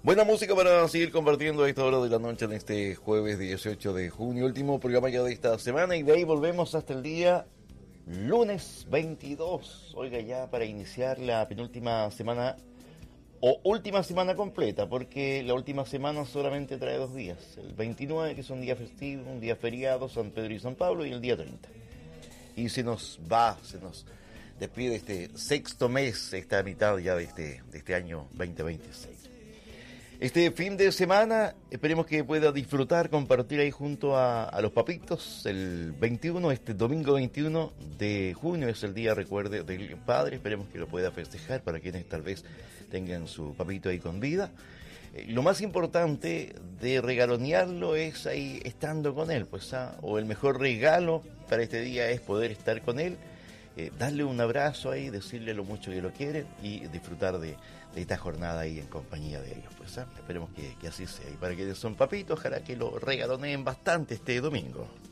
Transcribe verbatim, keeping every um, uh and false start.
Buena música para seguir compartiendo a esta hora de la noche en este jueves dieciocho de junio, último programa ya de esta semana, y de ahí volvemos hasta el día lunes veintidós. Oiga, ya para iniciar la penúltima semana o última semana completa, porque la última semana solamente trae dos días, el veintinueve, que es un día festivo, un día feriado, San Pedro y San Pablo, y el día treinta. Y se nos va, se nos despide este sexto mes, esta mitad ya de este, de este año veinte veintiséis. Este fin de semana esperemos que pueda disfrutar, compartir ahí junto a, a los papitos. El veintiuno, este domingo veintiuno de junio es el día, recuerde, del padre. Esperemos que lo pueda festejar para quienes tal vez tengan su papito ahí con vida. Eh, lo más importante de regalonearlo es ahí estando con él, pues, ¿ah? O el mejor regalo para este día es poder estar con él. Eh, darle un abrazo ahí, decirle lo mucho que lo quieren y disfrutar de, de esta jornada ahí en compañía de ellos. Pues ¿eh? Esperemos que, que así sea. Y para quienes son papitos, ojalá que lo regaloneen bastante este domingo.